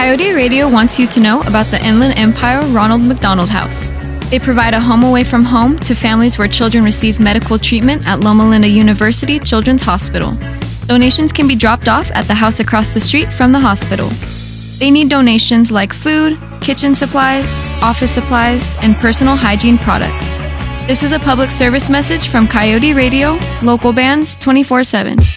Coyote Radio wants you to know about the Inland Empire Ronald McDonald House. They provide a home away from home to families where children receive medical treatment at Loma Linda University Children's Hospital. Donations can be dropped off at the house across the street from the hospital. They need donations like food, kitchen supplies, office supplies, and personal hygiene products. This is a public service message from Coyote Radio, local bands 24/7.